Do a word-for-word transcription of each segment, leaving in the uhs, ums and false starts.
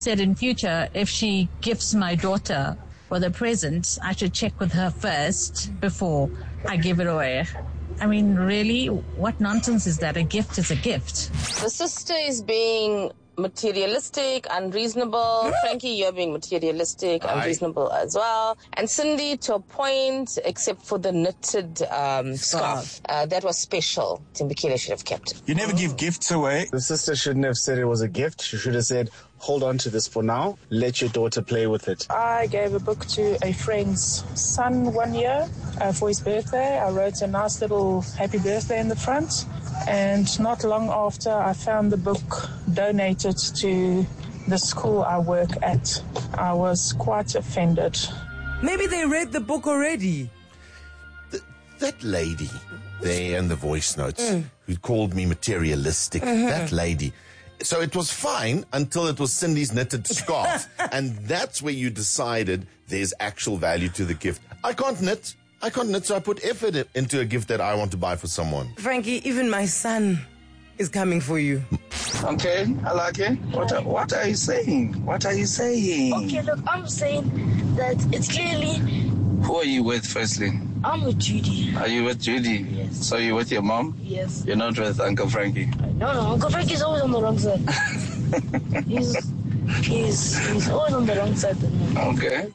said in future, if she gifts my daughter with a present, I should check with her first before I give it away. I mean, really, what nonsense is that? A gift is a gift. The sister is being materialistic, unreasonable. Frankie, you're being materialistic, Aye. unreasonable as well. And Cindy, to a point, except for the knitted um, scarf. Uh, that was special. Timbukile should have kept it. You never give gifts away. The sister shouldn't have said it was a gift. She should have said, hold on to this for now. Let your daughter play with it. I gave a book to a friend's son one year uh, for his birthday. I wrote a nice little happy birthday in the front. And not long after, I found the book donated to the school I work at. I was quite offended. Maybe they read the book already. Th- that lady there in the voice notes Mm. who called me materialistic, Mm-hmm. that lady. So it was fine until it was Cindy's knitted scarf. And that's where you decided there's actual value to the gift. I can't knit. I can't knit, so I put effort into a gift that I want to buy for someone. Frankie, even my son is coming for you. Okay, I like it. What are, what are you saying? What are you saying? Okay, look, I'm saying that it's clearly... Who are you with, firstly? I'm with Judy. Are you with Judy? Yes. So you're with your mom? Yes. You're not with Uncle Frankie? No, no, Uncle Frankie's always on the wrong side. he's, he's, he's always on the wrong side. Okay.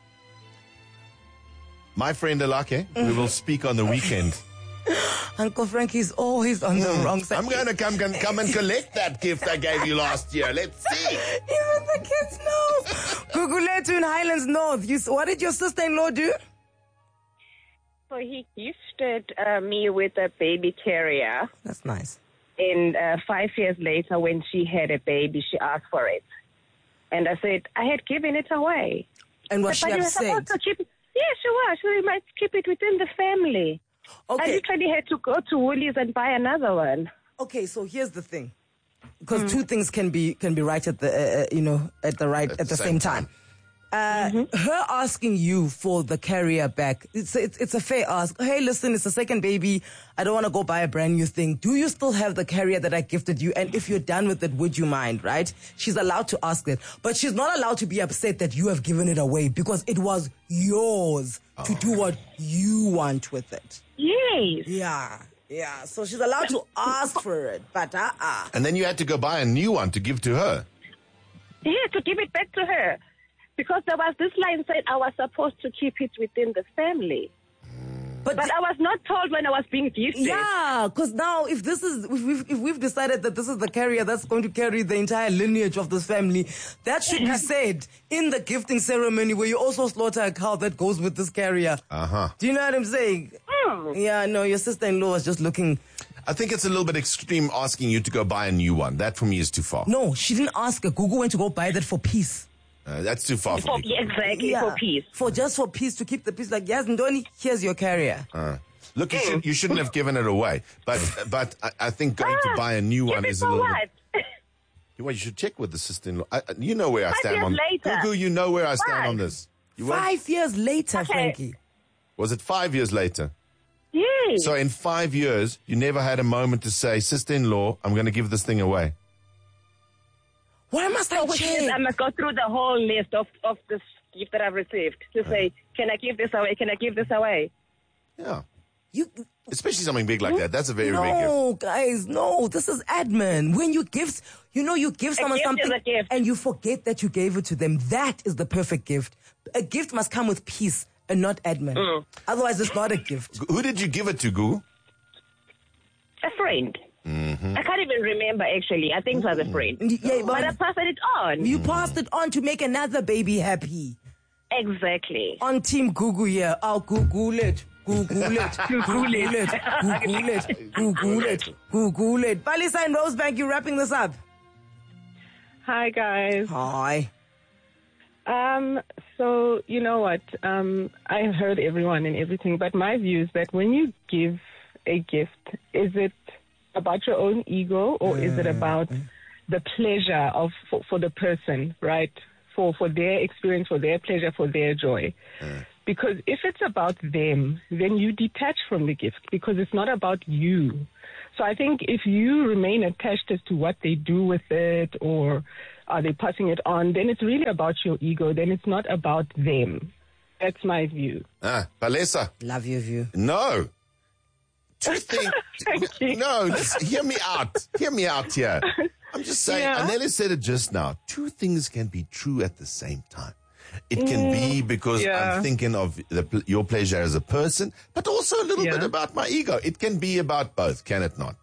My friend Alake, we will speak on the weekend. Uncle Frankie is always on the wrong side. I'm going to come, come come and collect that gift I gave you last year. Let's see. Even the kids know. Guguletu in Highlands North. You, what did your sister-in-law do? So he gifted uh, me with a baby carrier. That's nice. And uh, five years later, when she had a baby, she asked for it. And I said, I had given it away. And was but she you were upset? supposed to keep it. Yeah, she was. We might keep it within the family. Okay. I literally had to go to Woolies and buy another one. Okay, so here's the thing, because mm. two things can be can be right at the uh, uh, you know at the right at, at the, the same, same time. time. Uh, mm-hmm. Her asking you for the carrier back, it's, it's it's a fair ask. Hey, listen, it's a second baby. I don't want to go buy a brand new thing. Do you still have the carrier that I gifted you? And if you're done with it, would you mind? Right? She's allowed to ask that, but she's not allowed to be upset that you have given it away because it was yours oh. to do what you want with it. Yes. Yeah. Yeah. So she's allowed to ask for it, but uh uh. And then you had to go buy a new one to give to her. Yeah, to give it back to her. Because there was this line said I was supposed to keep it within the family. But, but I was not told when I was being gifted. Yeah, because now if this is, if we've, if we've decided that this is the carrier that's going to carry the entire lineage of this family, that should be said in the gifting ceremony where you also slaughter a cow that goes with this carrier. Uh-huh. Do you know what I'm saying? Mm. Yeah, no, your sister-in-law was just looking... I think it's a little bit extreme asking you to go buy a new one. That for me is too far. No, she didn't ask her. Gugu went to go buy that for peace. Uh, that's too far for, for me. Yeah, exactly, yeah. for peace. For just for peace, to keep the peace. Like, yes, Ndoni, here's your carrier. Uh, look, you, should, you shouldn't have given it away. But but I, I think going ah, to buy a new one is a little what? bit... Well, you should check with the sister-in-law. I, you know where I Five stand years on... later. Gugu, you know where I stand Five. on this. You five won't? years later, okay. Frankie. Was it five years later? Yes. So in five years, you never had a moment to say, sister-in-law, I'm going to give this thing away. Why must I so check? I must go through the whole list of, of this gift that I've received to uh. say, can I give this away? Can I give this away? Yeah. You, Especially something big like that. That's a very no, big gift. No, guys, no. This is admin. When you give, you know, you give someone a gift something is a gift. and you forget that you gave it to them. That is the perfect gift. A gift must come with peace and not admin. Mm. Otherwise, it's not a gift. Who did you give it to, Gu? A friend. Mm-hmm. I can't even remember, actually. I think it was a friend. Yeah, but, but I passed it on. You passed it on to make another baby happy. Exactly. On Team Gugu here. I'll Google it. Google it. Google it. Google it. Google it. Google it. Balisa and Rosebank, you wrapping this up? Hi, guys. Hi. Um, so, you know what? Um, I heard everyone and everything, but my view is that when you give a gift, is it about your own ego or is it about the pleasure of for, for the person, right? For for their experience, for their pleasure, for their joy. Uh. Because if it's about them, then you detach from the gift because it's not about you. So I think if you remain attached as to what they do with it or Are they passing it on? Then it's really about your ego. Then it's not about them. That's my view. Ah, Palesa. Love your view. No. Two things. Thank you. No, just hear me out. Hear me out here. I'm just saying, Yeah. Anele said it just now. Two things can be true at the same time. It can be because yeah. I'm thinking of the, your pleasure as a person, but also a little Yeah. bit about my ego. It can be about both, can it not?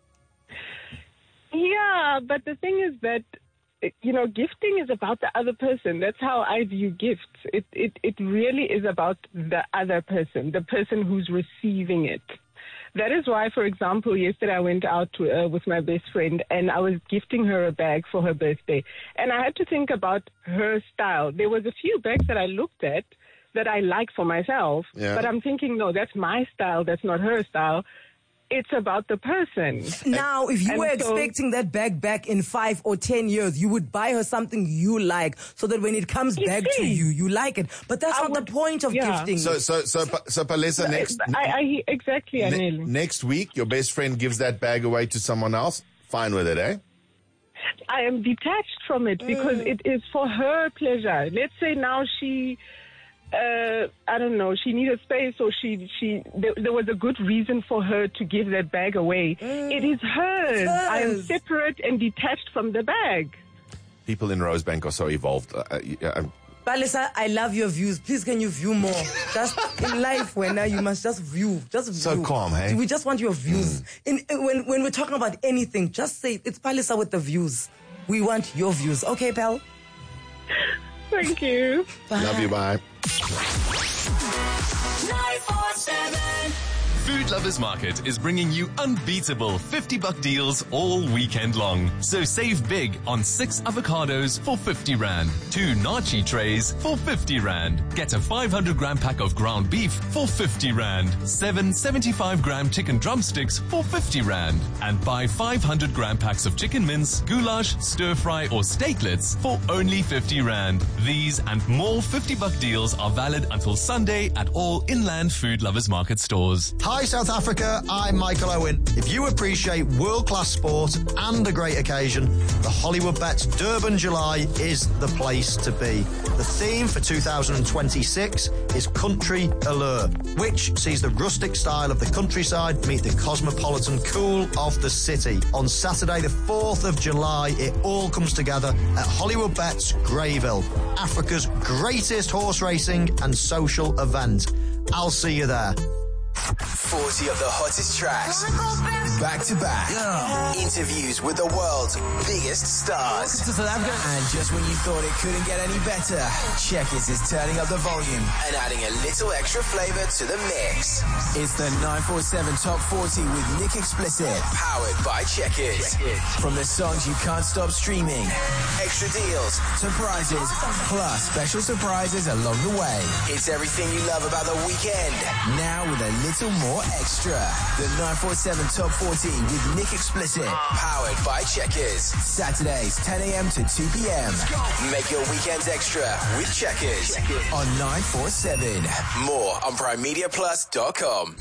Yeah, but the thing is that, you know, gifting is about the other person. That's how I view gifts. It, it, it really is about the other person, the person who's receiving it. That is why, for example, yesterday I went out to, uh, with my best friend and I was gifting her a bag for her birthday. And I had to think about her style. There was a few bags that I looked at that I like for myself, Yeah. but I'm thinking, no, that's my style. That's not her style. It's about the person. Now, if you And were so- expecting that bag back in five or ten years, you would buy her something you like so that when it comes You back to see. you, you like it. But that's I not would- the point of yeah. gifting. So, so, so, Pa- so, Palesa, next, I, I, exactly, ne- Anele. next week, your best friend gives that bag away to someone else. Fine with it, eh? I am detached from it because it is for her pleasure. Let's say now she, uh, I don't know, she needed space or she, she, there, there was a good reason for her to give that bag away. It is hers. I am hers. separate and detached from the bag. People in Rosebank are so evolved. Uh, uh, yeah, I'm- Palesa, I love your views. Please, can you view more? Just in life, when now you must just view, just view. So calm, hey? We just want your views. In, in when when we're talking about anything, just say it's Palesa with the views. We want your views, okay, pal? Thank you. Love you, bye. nine four seven. Food Lovers Market is bringing you unbeatable fifty buck deals all weekend long. So save big on six avocados for fifty rand, two nachi trays for fifty rand. Get a five hundred gram pack of ground beef for fifty rand, seven seventy-five gram chicken drumsticks for fifty rand, and buy five hundred gram packs of chicken mince, goulash, stir fry or steaklets for only fifty rand. These and more fifty buck deals are valid until Sunday at all Inland Food Lovers Market stores. Hi South Africa, I'm Michael Owen. If you appreciate world-class sport and a great occasion, the Hollywood Bets Durban July is the place to be. The theme for two thousand twenty-six is Country Allure, which sees the rustic style of the countryside meet the cosmopolitan cool of the city. On Saturday the fourth of July, it all comes together at Hollywood Bets Greyville, Africa's greatest horse racing and social event. I'll see you there. forty of the hottest tracks, back to back. Interviews with the world's biggest stars. And just when you thought it couldn't get any better, Checkers is turning up the volume and adding a little extra flavor to the mix. It's the nine four seven Top forty with Nick Explicit, powered by Checkers. From the songs you can't stop streaming, extra deals to prizes, plus special surprises along the way. It's everything you love about the weekend, now with a little more extra. The nine four seven Top forty with Nick Explicit, powered by Checkers. Saturdays, ten a.m. to two p.m. Make your weekends extra with Checkers on nine four seven. More on prime media plus dot com.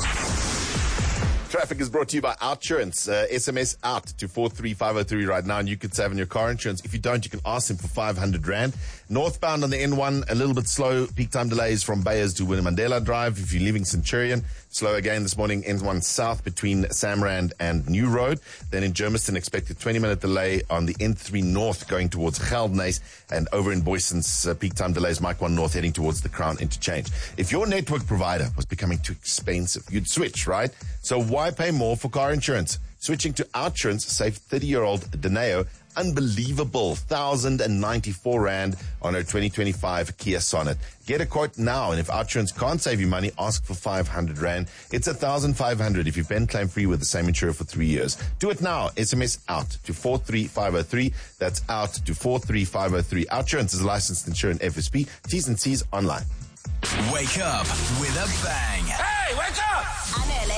Traffic is brought to you by Outsurance. Uh, S M S out to four three five oh three right now and you could save on your car insurance. If you don't, you can ask them for five hundred rand. Northbound on the N one, a little bit slow. Peak time delays from Bayers to Winnie Mandela Drive. If you're leaving Centurion, slow again this morning. N one south between Samrand and New Road. Then in Germiston, expected twenty minute delay on the N three north going towards Geldenhuys. And over in Boyson's, uh, peak time delays, Mike one north heading towards the Crown Interchange. If your network provider was becoming too expensive, you'd switch, right? So why pay more for car insurance? Switching to Outsurance, save thirty-year-old Deneo unbelievable one thousand ninety-four rand on her twenty twenty-five Kia Sonet. Get a quote now, and if Outsurance can't save you money, ask for five hundred rand. It's one thousand five hundred if you've been claim free with the same insurer for three years. Do it now. S M S out to four three five oh three. That's out to four three five oh three. Outsurance is a licensed insurer in F S P. T's and C's online. Wake up with a bang. Hey, wake up!